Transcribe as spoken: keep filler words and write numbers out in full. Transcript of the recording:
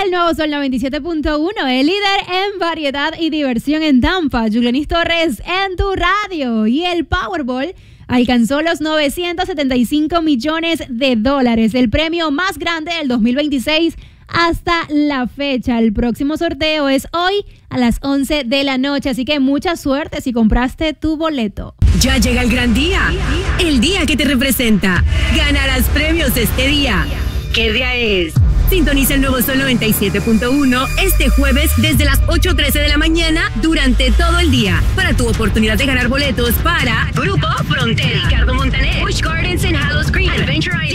El nuevo Sol noventa y siete punto uno, el líder en variedad y diversión en Tampa. Julianis Torres en tu radio. Y el Powerball alcanzó los novecientos setenta y cinco millones de dólares, el premio más grande del dos mil veintiséis hasta la fecha. El próximo sorteo es hoy a las once de la noche, así que mucha suerte si compraste tu boleto. Ya llega el gran día, el día que te representa. Ganarás premios este día. ¿Qué día es? Sintoniza el nuevo Sol noventa y siete punto uno este jueves desde las ocho trece de la mañana durante todo el día para tu oportunidad de ganar boletos para Grupo Frontera, Ricardo Montaner, Busch Gardens en Hallows Green, Adventure Island.